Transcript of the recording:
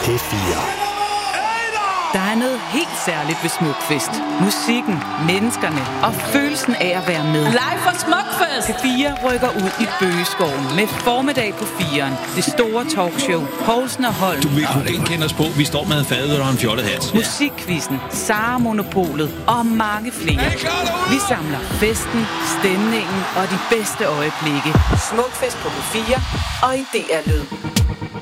P4. Der er noget helt særligt ved Smukfest. Musikken, menneskerne og følelsen af at være med. Live fra Smukfest! P4 rykker ud i Bøgeskoven med formiddag på 4'eren. Det store talkshow, Poulsen og Holm. Du vil ikke kende os på. Vi står med fadet og en fjollet hat. Musikquizzen, Sara Monopolet og mange flere. Vi samler festen, stemningen og de bedste øjeblikke. Smukfest på P4 og i DR Lyd.